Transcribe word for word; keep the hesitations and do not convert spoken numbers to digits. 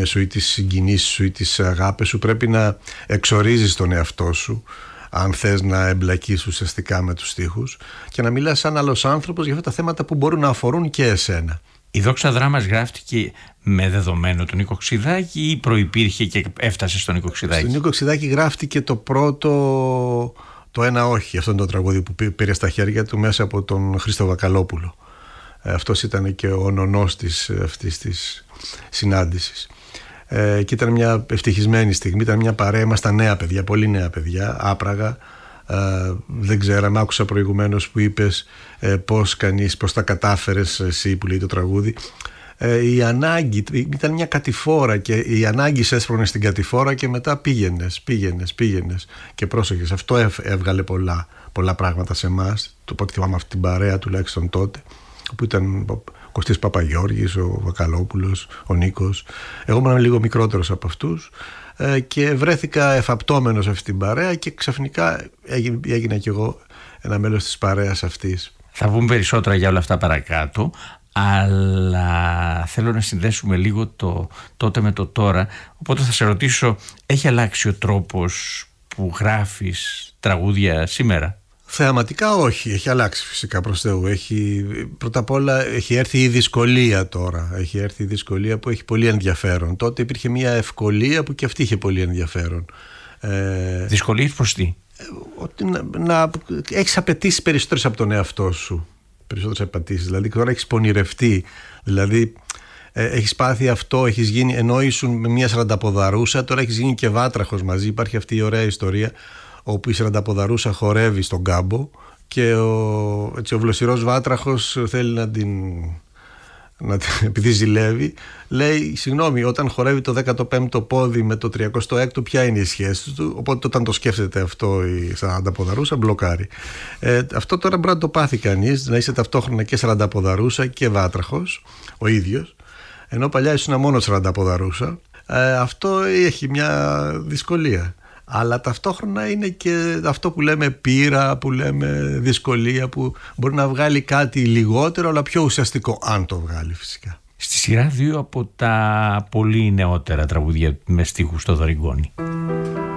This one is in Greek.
στιγμές σου ή τις συγκινήσεις σου ή τις αγάπες σου πρέπει να εξορίζεις τον εαυτό σου, αν θες να εμπλακείς ουσιαστικά με τους στίχους, και να μιλάς σαν άλλος άνθρωπος για αυτά τα θέματα που μπορούν να αφορούν και εσένα. Η Δόξα Δράμας γράφτηκε με δεδομένο τον Νίκο Ξηδάκη ή προϋπήρχε και έφτασε στον Νίκο Ξηδάκη? Στον Νίκο Ξηδάκη γράφτηκε το πρώτο, το Ένα Όχι, αυτό είναι το τραγούδι που πήρε στα χέρια του μέσα από τον Χρήστο Βακαλόπουλο. Αυτός ήταν και ο νονός της, αυτής της συνάντησης. Ε, και ήταν μια ευτυχισμένη στιγμή, ήταν μια παρέα, ήμασταν νέα παιδιά, πολύ νέα παιδιά, άπραγα. Ε, δεν ξέραμε, άκουσα προηγουμένως που είπες ε, πώς κανείς, πώς τα κατάφερες εσύ που λέει το τραγούδι. Ε, η ανάγκη, ήταν μια κατηφόρα και η ανάγκη σε έσπρωχνε στην κατηφόρα και μετά πήγαινες, πήγαινες, πήγαινες και πρόσεχες. Αυτό έβγαλε πολλά, πολλά πράγματα σε εμάς, το πότε θυμάμαι αυτή την παρέα τουλάχιστον τότε, που ήταν ο Κωστής Παπαγιώργης, ο Βακαλόπουλος, ο Νίκος. Εγώ ήμουν λίγο μικρότερος από αυτούς ε, και βρέθηκα εφαπτώμενος σε αυτή την παρέα και ξαφνικά έγινα, έγινα κι εγώ ένα μέλος της παρέας αυτής. Θα πούμε περισσότερα για όλα αυτά παρακάτω, αλλά θέλω να συνδέσουμε λίγο το τότε με το τώρα. Οπότε θα σε ρωτήσω, έχει αλλάξει ο τρόπος που γράφεις τραγούδια σήμερα? Θεαματικά όχι, έχει αλλάξει φυσικά, προς Θεού. Έχει, πρώτα απ' όλα έχει έρθει η δυσκολία τώρα. Έχει έρθει η δυσκολία που έχει πολύ ενδιαφέρον. Τότε υπήρχε μια ευκολία που και αυτή είχε πολύ ενδιαφέρον. Ε, Δυσκολίες προς τι? Ότι να, να έχεις απαιτήσεις περισσότερες από τον εαυτό σου. Περισσότερες απαιτήσεις. Δηλαδή τώρα έχεις πονηρευτεί. Δηλαδή ε, έχεις πάθει αυτό, έχεις γίνει, ενώ ήσουν με μια σαρανταποδαρούσα, τώρα έχεις γίνει και βάτραχος μαζί. Υπάρχει αυτή η ωραία ιστορία όπου η σαρανταποδαρούσα χορεύει στον κάμπο και ο, έτσι, ο βλοσιρός βάτραχος θέλει να την, να την επειδή ζηλεύει, λέει συγγνώμη, όταν χορεύει το δέκατο πέμπτο πόδι με το τριακοστό έκτο ποια είναι η σχέση του? Οπότε όταν το σκέφτεται αυτό η σαρανταποδαρούσα μπλοκάρει. ε, Αυτό τώρα μπορεί να το πάθει κανείς, να είσαι ταυτόχρονα και σαρανταποδαρούσα και βάτραχος ο ίδιος, ενώ παλιά ήσουν μόνο σαρανταποδαρούσα. ε, Αυτό έχει μια δυσκολία. Αλλά ταυτόχρονα είναι και αυτό που λέμε πείρα, που λέμε δυσκολία, που μπορεί να βγάλει κάτι λιγότερο αλλά πιο ουσιαστικό, αν το βγάλει φυσικά. Στη σειρά δύο από τα πολύ νεότερα τραγούδια με στίχους στο Δωρικόνη.